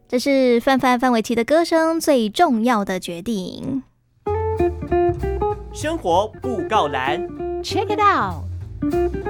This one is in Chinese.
这是范玮琪的歌声最重要的决定。 生活布告栏 Check it out